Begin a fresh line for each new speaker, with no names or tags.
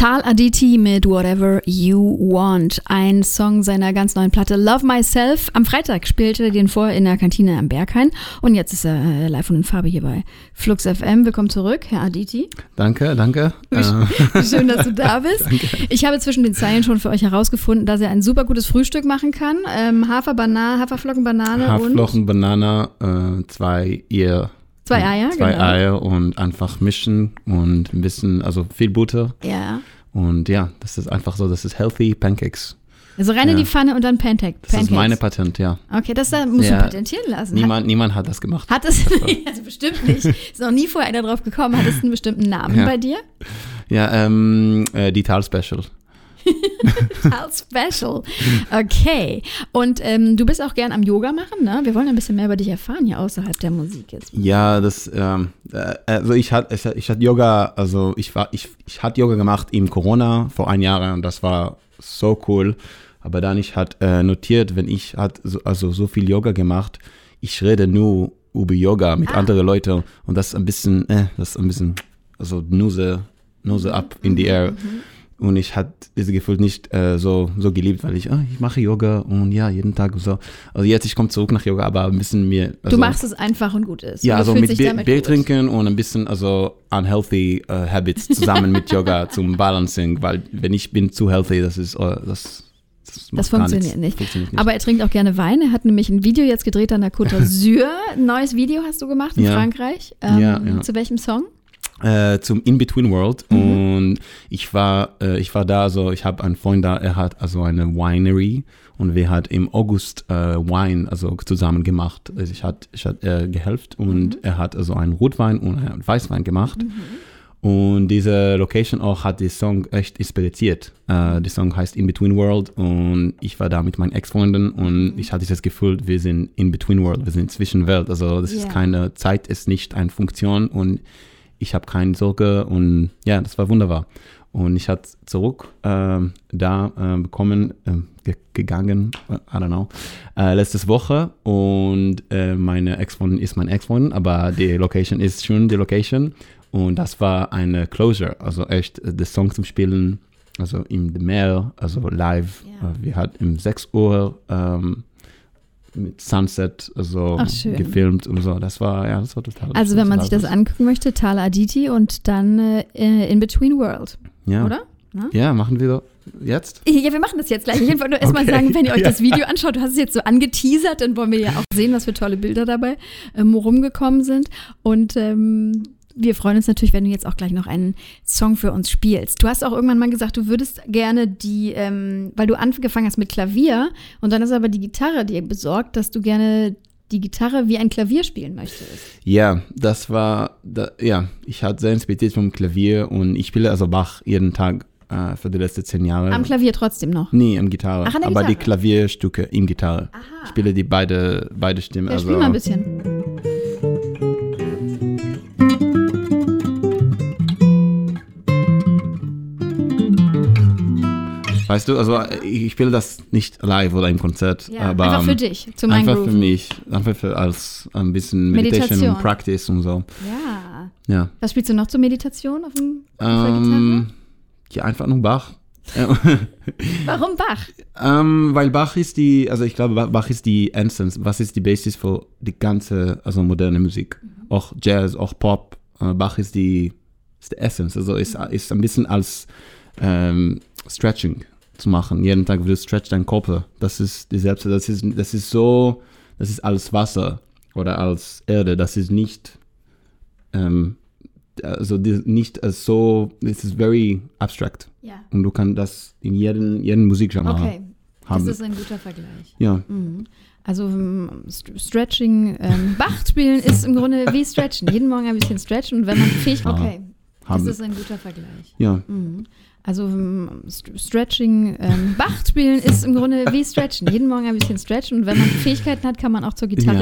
Tal Aditi mit Whatever You Want, ein Song seiner ganz neuen Platte Love Myself. Am Freitag spielte er den vor in der Kantine am Berghain und jetzt ist er live und in Farbe hier bei Flux FM. Willkommen zurück, Herr Aditi.
Danke.
Schön, dass du da bist.
Danke.
Ich habe zwischen den Zeilen schon für euch herausgefunden, dass er ein super gutes Frühstück machen kann. Haferflocken, Banane
Haferflocken, Banane, zwei Eier.
Zwei Eier,
Zwei Eier und einfach mischen und ein bisschen, also viel Butter.
Ja.
Und ja, das ist einfach so, das ist healthy Pancakes.
Also rein in die Pfanne und dann Pancakes.
Das ist meine Patent, ja.
Okay, das musst du patentieren lassen.
Niemand hat das gemacht.
Hat es? Also bestimmt nicht. Ist noch nie vorher einer drauf gekommen. Hat es einen bestimmten Namen bei dir?
Ja, die Tal Special.
Tal Special. Okay. Und du bist auch gern am Yoga machen, ne? Wir wollen ein bisschen mehr über dich erfahren hier außerhalb der Musik jetzt.
Ja, also ich hatte Yoga, also ich hatte Yoga gemacht im Corona vor 1 Jahr und das war so cool. Aber dann ich hatte notiert, wenn ich so viel Yoga gemacht, ich rede nur über Yoga mit anderen Leuten und das ist ein bisschen, also Nose up in the air. Und ich hatte dieses Gefühl nicht so geliebt, weil ich mache Yoga und ja, jeden Tag und so. Also jetzt, ich komme zurück nach Yoga, aber ein bisschen mehr. Also,
du machst es einfach und gut ist.
Ja, also mit Bier trinken und ein bisschen also unhealthy Habits zusammen mit Yoga zum Balancing, weil wenn ich bin zu healthy, das funktioniert
nicht. Aber er trinkt auch gerne Wein. Er hat nämlich ein Video jetzt gedreht an der Côte d'Azur. Ein neues Video hast du gemacht in Frankreich. Zu welchem Song?
Zum In-Between World und ich war da, also ich habe einen Freund da, er hat also eine Winery und wir hat im August Wein also zusammen gemacht. Also ich hat gehelft und er hat also einen Rotwein und einen Weißwein gemacht und diese Location auch hat den Song echt inspiriert. Der Song heißt In-Between World und ich war da mit meinen Ex-Freunden und ich hatte das Gefühl, wir sind In-Between World, wir sind Zwischenwelt, also das ist keine Zeit, ist nicht eine Funktion und ich habe keine Sorge und ja, das war wunderbar. Und ich hatte zurück gegangen, I don't know, letztes Woche und meine Ex-Freundin ist meine Ex-Freundin, aber die Location ist schon die Location und das war eine Closure, also echt den Song zum Spielen, also im Meer, also live. Wir hatten um 6 Uhr mit Sunset gefilmt und so. Das war total.
Also wenn man sich das angucken möchte, Tal Aditi und dann In Between World, oder? Na?
Ja, machen wir jetzt?
Ja, wir machen das jetzt gleich. Ich wollte nur erstmal sagen, wenn ihr euch das Video anschaut, du hast es jetzt so angeteasert, dann wollen wir ja auch sehen, was für tolle Bilder dabei rumgekommen sind. Und wir freuen uns natürlich, wenn du jetzt auch gleich noch einen Song für uns spielst. Du hast auch irgendwann mal gesagt, du würdest gerne weil du angefangen hast mit Klavier und dann ist aber die Gitarre dir besorgt, dass du gerne die Gitarre wie ein Klavier spielen möchtest.
Ja, ich hatte sehr inspiriert vom Klavier und ich spiele also Bach jeden Tag für die letzten 10 Jahre.
Am Klavier trotzdem noch?
Nee, am Gitarre.
Ach, an der
aber
Gitarre.
Die Klavierstücke im Gitarre. Aha. Ich spiele die beide Stimmen.
Ja, spiel mal ein bisschen.
Weißt du, also ich spiele das nicht live oder im Konzert, aber
einfach für dich, zu meinem
einfach
Groove.
Für mich, einfach als ein bisschen Meditation und Practice und so. Ja.
Was spielst du noch zur Meditation auf der Gitarre?
Ja, einfach nur Bach.
Warum Bach?
Weil Bach ist ich glaube, Bach ist die Essence, was ist die Basis für die ganze, also moderne Musik. Auch Jazz, auch Pop. Bach ist die Essence, also ist ein bisschen als Stretching zu machen. Jeden Tag du stretch deinen Körper. Das ist die Selbst, das ist als Wasser oder als Erde. Das ist nicht, es ist very abstract. Ja. Und du kannst das in jedem Musikgenre haben.
Das ist ein guter Vergleich.
Ja.
Also Stretching, Bach spielen ist im Grunde wie Stretchen. Jeden Morgen ein bisschen stretchen und wenn man fähig, das ist ein guter Vergleich.
Ja.
Also Stretching, Bach spielen ist im Grunde wie Stretchen. Jeden Morgen ein bisschen stretchen und wenn man Fähigkeiten hat, kann man auch zur Gitarre